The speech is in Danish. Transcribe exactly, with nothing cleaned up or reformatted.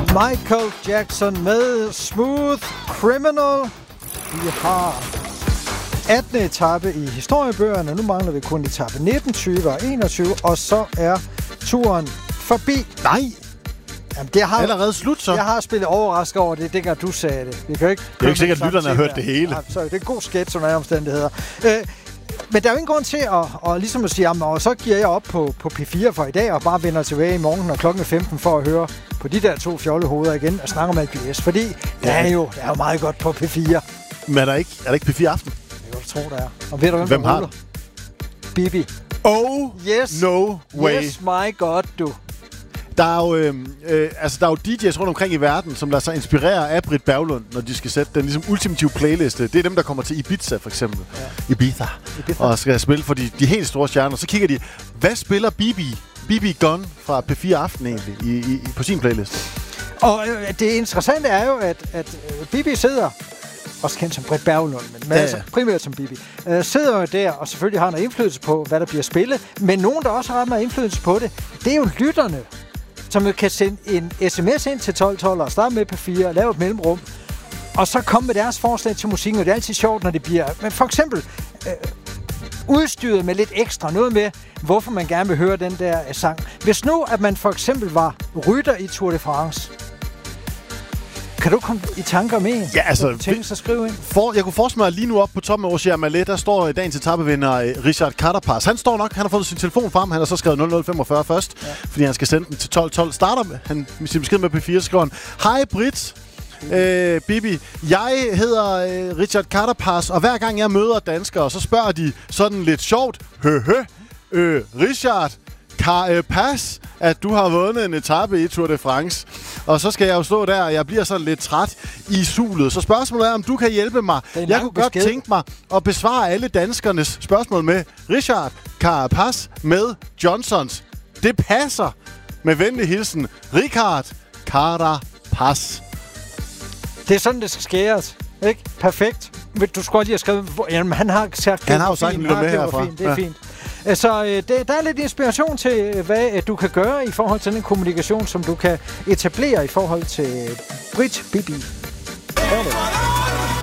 Michael Jackson med Smooth Criminal. Vi har attende etape i historiebøgerne. Nu mangler vi kun etape nitten, tyve og enogtyve. Og så er turen forbi. Nej! Jamen, det har allerede slut, så. Jeg har spillet overrasket over det, dengang du sagde det. Vi kan ikke det er jo ikke sikkert, at lytterne har hørt det hele. Ja, så det er en god sketch, som er omstændigheder. Øh, men der er jo ingen grund til at, og ligesom at sige, jamen, og så giver jeg op på, på P fire for i dag, og bare vender tilbage i morgen, når klokken er femten, for at høre på de der to fjollehoveder igen, og snakke om Alpe d'Huez. Fordi ja. der, er jo, der er jo meget godt på P fire. Men er der ikke, er der ikke P fire Aften? Det kan du tro, der er. Og ved du, hvem, hvem der har det? Bibi. Oh, yes. no way. Yes, my God, du. Der er jo, øh, øh, altså, der er jo D J's rundt omkring i verden, som lader sig inspirere af Britt Berglund, når de skal sætte den ligesom ultimative playliste. Det er dem, der kommer til Ibiza, for eksempel. Ja. Ibiza. Ibiza. Og skal spille for de, de helt store stjerner. Så kigger de, hvad spiller Bibi, Bibi Gun fra P fire Aften egentlig i, i, i, på sin playliste? Og øh, det interessante er jo, at, at øh, Bibi sidder, også kendt som Britt Berglund, men ja, ja. Altså, primært som Bibi, øh, sidder jo der, og selvfølgelig har noget indflydelse på, hvad der bliver spillet. Men nogen, der også har ret meget indflydelse på det, det er jo lytterne, som kan sende en sms ind til tolv tolv og starte med P fire og lave et mellemrum, og så komme med deres forslag til musikken, og det er altid sjovt, når det bliver, men for eksempel øh, udstyret med lidt ekstra, noget med, hvorfor man gerne vil høre den der øh, sang. Hvis nu, at man for eksempel var rytter i Tour de France, kan du komme i tanker om en? Ja, altså... Tænke sig at skrive ind? For, jeg kunne forestille mig, lige nu op på toppen af Ogier Malet, der står dagens etapevinder Richard Carapaz. Han står nok, han har fået sin telefon frem, han har så skrevet nul nul femogfyrre først, ja. fordi han skal sende den til tolv tolv. Starter han med sin besked med P fire, skriver han: Hej Britt, øh, Bibi, jeg hedder øh, Richard Carapaz, og hver gang jeg møder danskere, så spørger de sådan lidt sjovt, hø hø, øh, Richard Carapaz, at du har vundet en etape i Tour de France. Og så skal jeg jo stå der, og jeg bliver sådan lidt træt i sulet. Så spørgsmålet er, om du kan hjælpe mig. Jeg kunne godt tænke mig at besvare alle danskernes spørgsmål med Richard Carapaz med Johnsons. Det passer. Med venlig hilsen, Richard Carapaz. Det er sådan, det skal skæres. Ikke? Perfekt. Du skulle lige have skrevet... Jamen, han har sagt... Han har jo sagt lidt med herfra. Fint. Det er ja. fint. Så øh, det, der er lidt inspiration til, hvad øh, du kan gøre i forhold til den kommunikation, som du kan etablere i forhold til Britt Bibi. Ja,